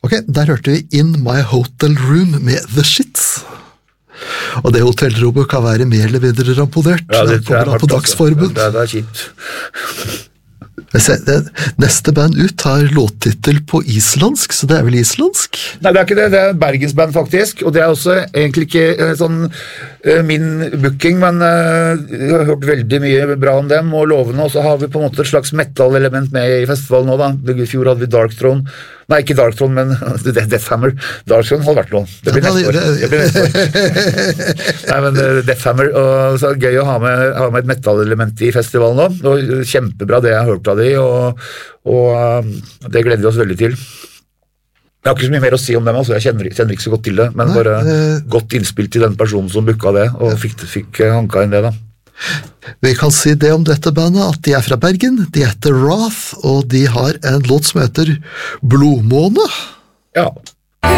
Ok, der hørte vi In My Hotel Room med The Shits. Og det hotellrommet kan være mer eller mindre rampolert. Ja, det kommer an på dagsformen. Det er kjipt. Neste band ut har låttitel på islandsk, så det er vel islandsk? Nei, det er ikke det. Det er Bergensband faktisk, og det er også egentlig ikke sånn min booking, men jeg har hørt veldig mye bra om dem og lovende, og så har vi på en måte et slags metal-element med i festivalen nå da. I fjor hadde vi Dark Throne. Nei, ikke Dark Throne, men Death Hammer. Dark Throne hadde vært noe. Det blir neste år. Nei, men Death Hammer, og så er det gøy å ha med et metal-element i festivalen nå, og kjempebra det jeg har hørt av de, og det gleder vi oss veldig til. Jeg har ikke så mye mer å si om dem, altså. Jeg kjenner ikke så godt til det, men bare godt innspill til den personen som booka det, og fikk hanka inn det da. Vi kan si det om dette bandet, at de er fra Bergen, de heter Wrath, og de har en låt som heter Blodmåne. Ja.